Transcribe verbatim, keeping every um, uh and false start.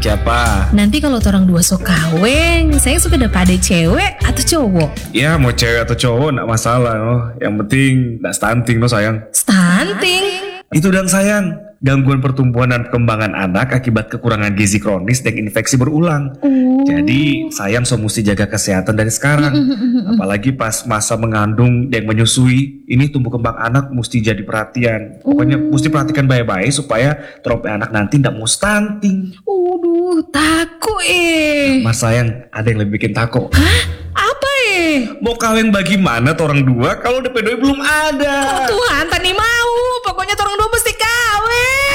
siapa? Nanti kalau orang dua sok kaweng, saya suka dapat ada cewek atau cowok? Ya mau cewek atau cowok gak masalah oh. Yang penting gak stunting no sayang. Stunting? Itu dan sayang, gangguan pertumbuhan dan perkembangan anak akibat kekurangan gizi kronis dan infeksi berulang. Oh. Jadi sayang so mesti jaga kesehatan dari sekarang. Apalagi pas masa mengandung dan menyusui, ini tumbuh kembang anak mesti jadi perhatian. Pokoknya Oh. mesti perhatikan baik-baik supaya trope anak nanti gak mau stunting. Waduh, takut eh. Mas sayang, ada yang lebih bikin takut. Hah? Apa eh? Mau kawin bagaimana tuh orang dua kalau D P doi belum ada? Oh Tuhan, tani mau. Pokoknya orang dua mesti